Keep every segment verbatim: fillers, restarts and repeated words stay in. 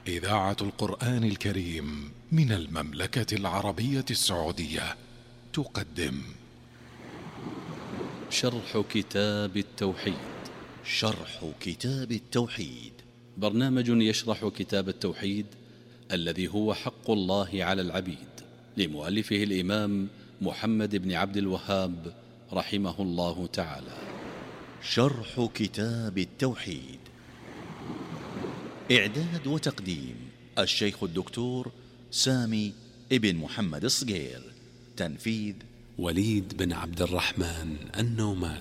إذاعة القرآن الكريم من المملكة العربية السعودية تقدم شرح كتاب التوحيد. شرح كتاب التوحيد برنامج يشرح كتاب التوحيد الذي هو حق الله على العبيد، لمؤلفه الإمام محمد بن عبد الوهاب رحمه الله تعالى. شرح كتاب التوحيد، إعداد وتقديم الشيخ الدكتور سامي ابن محمد الصقير، تنفيذ وليد بن عبد الرحمن النومان.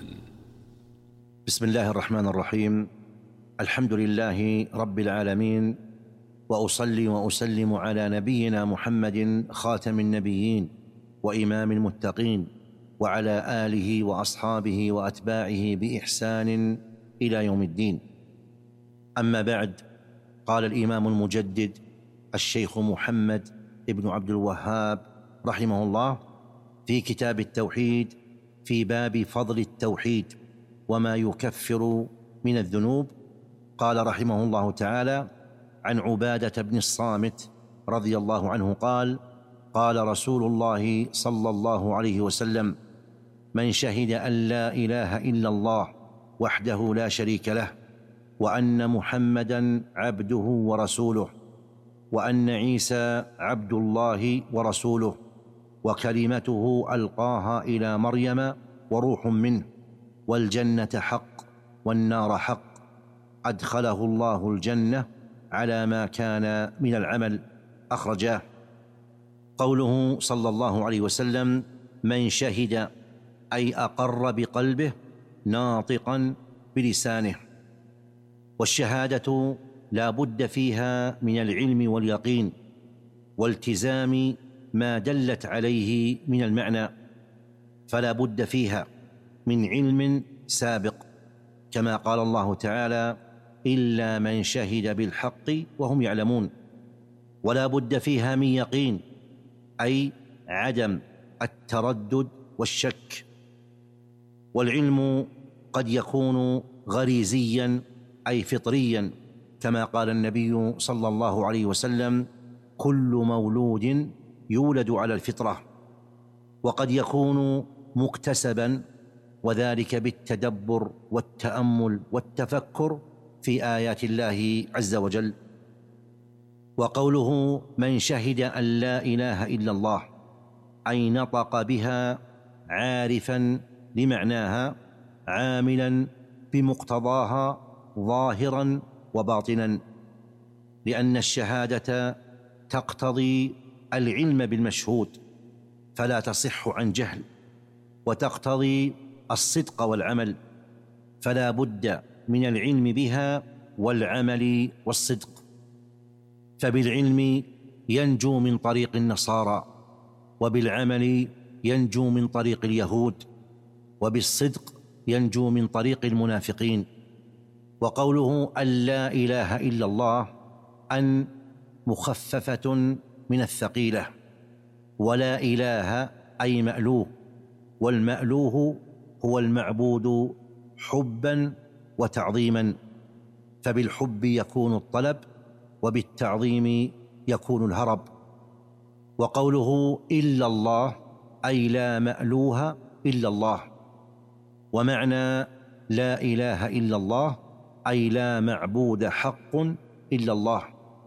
بسم الله الرحمن الرحيم. الحمد لله رب العالمين، وأصلي وأسلم على نبينا محمد خاتم النبيين وإمام المتقين، وعلى آله وأصحابه وأتباعه بإحسان إلى يوم الدين. أما بعد، قال الإمام المجدد الشيخ محمد ابن عبد الوهاب رحمه الله في كتاب التوحيد في باب فضل التوحيد وما يكفر من الذنوب، قال رحمه الله تعالى عن عبادة بن الصامت رضي الله عنه قال: قال رسول الله صلى الله عليه وسلم: من شهد أن لا إله إلا الله وحده لا شريك له، وأن محمدًا عبده ورسوله، وأن عيسى عبد الله ورسوله، وكلمته ألقاها إلى مريم وروح منه، والجنة حق والنار حق، أدخله الله الجنة على ما كان من العمل، أخرجاه. قوله صلى الله عليه وسلم من شهد، أي أقر بقلبه ناطقا بلسانه. والشهادة لا بد فيها من العلم واليقين والتزام ما دلت عليه من المعنى، فلا بد فيها من علم سابق، كما قال الله تعالى: إلا من شهد بالحق وهم يعلمون. ولا بد فيها من يقين، أي عدم التردد والشك. والعلم قد يكون غريزيا أي فطريا، كما قال النبي صلى الله عليه وسلم: كل مولود يولد على الفطرة. وقد يكون مكتسبا، وذلك بالتدبر والتأمل والتفكر في آيات الله عز وجل. وقوله من شهد أن لا إله إلا الله، أي نطق بها عارفا لمعناها، عاملا بمقتضاها ظاهرا وباطنا، لأن الشهادة تقتضي العلم بالمشهود فلا تصح عن جهل، وتقتضي الصدق والعمل فلا بد من العلم بها والعمل والصدق. فبالعلم ينجو من طريق النصارى، وبالعمل ينجو من طريق اليهود، وبالصدق ينجو من طريق المنافقين. وقوله أن لا إله إلا الله أن مخففة من الثقيلة، ولا إله أي مألوه، والمألوه هو المعبود حبا وتعظيما، فبالحب يكون الطلب، وبالتعظيم يكون الهرب. وقوله إلا الله أي لا مألوه إلا الله، ومعنى لا إله إلا الله أي لا معبود حق إلا الله.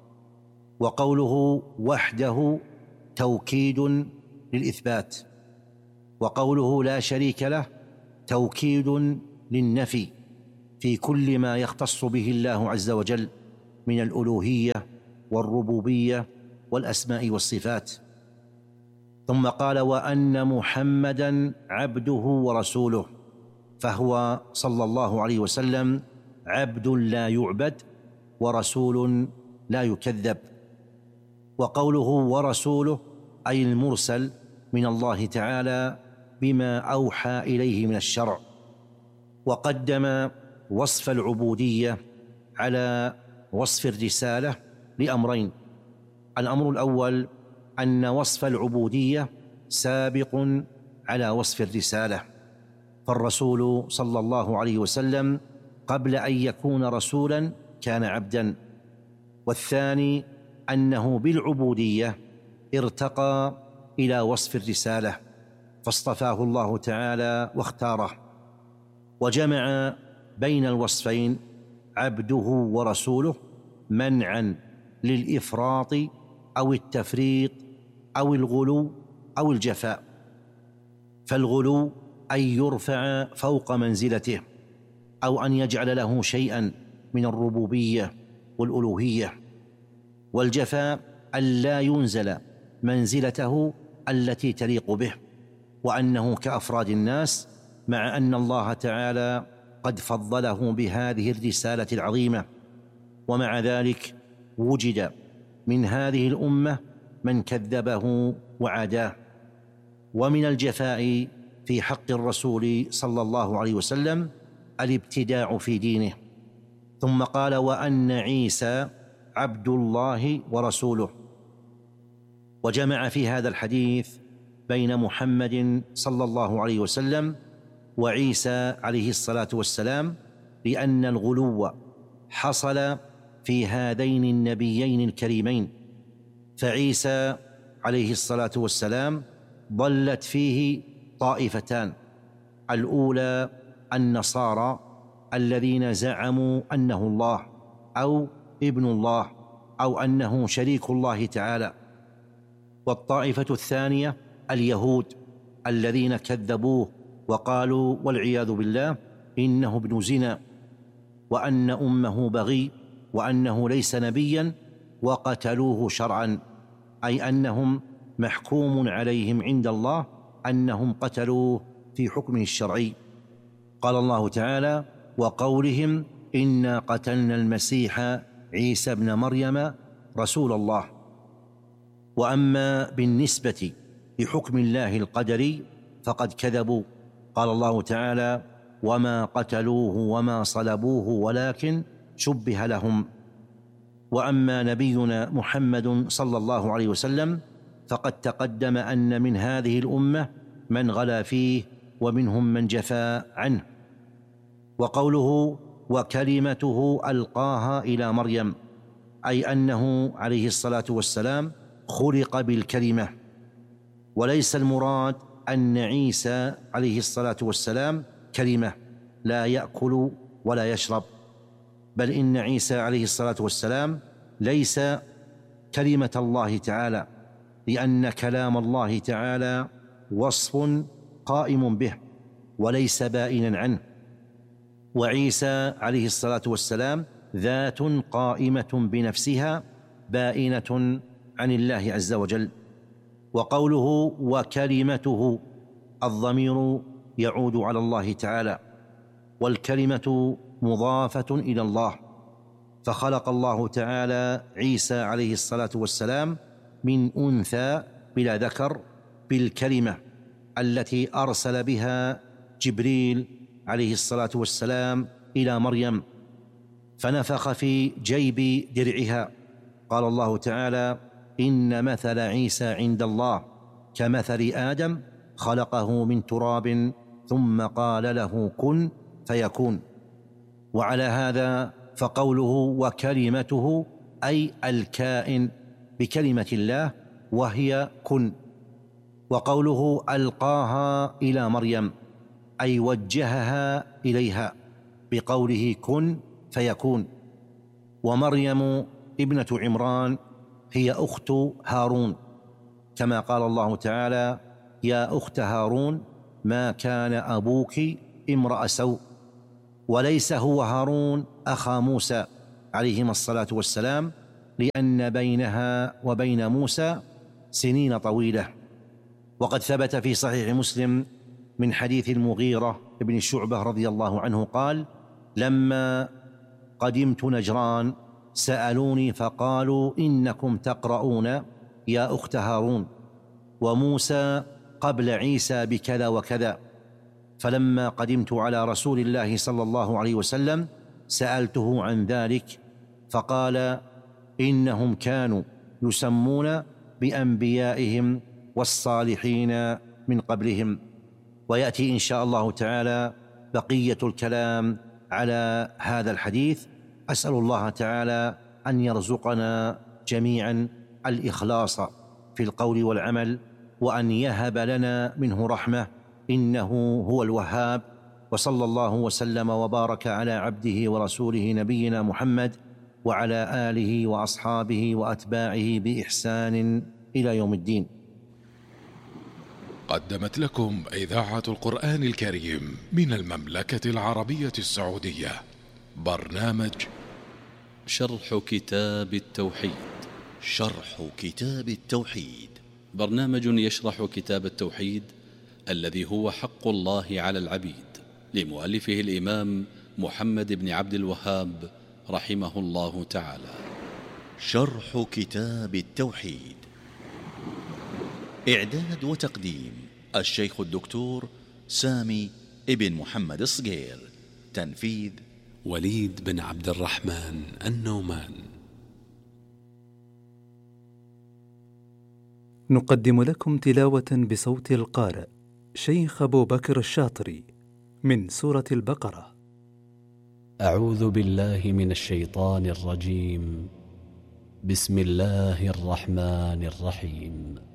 وقوله وحده توكيد للإثبات، وقوله لا شريك له توكيد للنفي في كل ما يختص به الله عز وجل من الألوهية والربوبية والأسماء والصفات. ثم قال وأن محمدًا عبده ورسوله، فهو صلى الله عليه وسلم عبد لا يعبد ورسول لا يكذب. وقوله ورسوله أي المرسل من الله تعالى بما أوحى إليه من الشرع. وقدم وصف العبودية على وصف الرسالة لأمرين: الأمر الأول أن وصف العبودية سابق على وصف الرسالة، فالرسول صلى الله عليه وسلم قبل أن يكون رسولا كان عبدا، والثاني أنه بالعبودية ارتقى إلى وصف الرسالة فاصطفاه الله تعالى واختاره، وجمع بين الوصفين عبده ورسوله منعا للإفراط أو التفريط أو الغلو أو الجفاء. فالغلو أن يرفع فوق منزلته أو أن يجعل له شيئا من الربوبية والألوهية، والجفاء أن لا ينزل منزلته التي تليق به، وأنه كأفراد الناس، مع أن الله تعالى قد فضله بهذه الرسالة العظيمة. ومع ذلك وجد من هذه الأمة من كذبه وعاداه. ومن الجفاء في حق الرسول صلى الله عليه وسلم الابتداع في دينه. ثم قال: وأن عيسى عبد الله ورسوله. وجمع في هذا الحديث بين محمد صلى الله عليه وسلم وعيسى عليه الصلاة والسلام، لأن الغلو حصل في هذين النبيين الكريمين. فعيسى عليه الصلاة والسلام ضلت فيه طائفتان: الأولى النصارى الذين زعموا أنه الله أو ابن الله أو أنه شريك الله تعالى، والطائفة الثانية اليهود الذين كذبوه وقالوا والعياذ بالله إنه ابن زنا، وأن أمه بغي، وأنه ليس نبيا، وقتلوه شرعا، أي أنهم محكوم عليهم عند الله أنهم قتلوه في حكمه الشرعي. قال الله تعالى: وقولهم إنا قتلنا المسيح عيسى ابن مريم رسول الله. وأما بالنسبة لحكم الله القدري فقد كذبوا. قال الله تعالى: وما قتلوه وما صلبوه ولكن شبه لهم. وأما نبينا محمد صلى الله عليه وسلم فقد تقدم أن من هذه الأمة من غلا فيه ومنهم من جفا عنه. وقوله وكلمته ألقاها إلى مريم، أي أنه عليه الصلاة والسلام خلق بالكلمة، وليس المراد أن عيسى عليه الصلاة والسلام كلمة لا يأكل ولا يشرب، بل إن عيسى عليه الصلاة والسلام ليس كلمة الله تعالى، لأن كلام الله تعالى وصف قائم به وليس بائنا عنه، وعيسى عليه الصلاة والسلام ذات قائمة بنفسها بائنة عن الله عز وجل. وقوله وكلمته الضمير يعود على الله تعالى، والكلمة مضافة إلى الله، فخلق الله تعالى عيسى عليه الصلاة والسلام من أنثى بلا ذكر بالكلمة التي أرسل بها جبريل عليه الصلاة والسلام إلى مريم، فنفخ في جيب درعها. قال الله تعالى: إن مثل عيسى عند الله كمثل آدم خلقه من تراب ثم قال له كن فيكون. وعلى هذا فقوله وكلمته أي الكائن بكلمة الله وهي كن. وقوله ألقاها إلى مريم أي وجهها إليها بقوله كن فيكون. ومريم ابنة عمران هي أخت هارون، كما قال الله تعالى: يا أخت هارون ما كان أبوك امرأ سوء. وليس هو هارون أخا موسى عليهما الصلاة والسلام، لأن بينها وبين موسى سنين طويلة. وقد ثبت في صحيح مسلم من حديث المغيرة بن شعبة رضي الله عنه قال: لما قدمت نجران سألوني فقالوا إنكم تقرؤون يا أخت هارون، وموسى قبل عيسى بكذا وكذا. فلما قدمت على رسول الله صلى الله عليه وسلم سألته عن ذلك فقال: إنهم كانوا يسمون بأنبيائهم والصالحين من قبلهم. ويأتي إن شاء الله تعالى بقية الكلام على هذا الحديث. أسأل الله تعالى أن يرزقنا جميعا الإخلاص في القول والعمل، وأن يهب لنا منه رحمة، إنه هو الوهاب. وصلى الله وسلم وبارك على عبده ورسوله نبينا محمد وعلى آله وأصحابه وأتباعه بإحسان إلى يوم الدين. قدمت لكم إذاعة القرآن الكريم من المملكة العربية السعودية برنامج شرح كتاب التوحيد. شرح كتاب التوحيد برنامج يشرح كتاب التوحيد الذي هو حق الله على العبيد، لمؤلفه الإمام محمد بن عبد الوهاب رحمه الله تعالى. شرح كتاب التوحيد، إعداد وتقديم الشيخ الدكتور سامي ابن محمد الصقير، تنفيذ وليد بن عبد الرحمن النومان. نقدم لكم تلاوة بصوت القارئ شيخ أبو بكر الشاطري من سورة البقرة. أعوذ بالله من الشيطان الرجيم. بسم الله الرحمن الرحيم.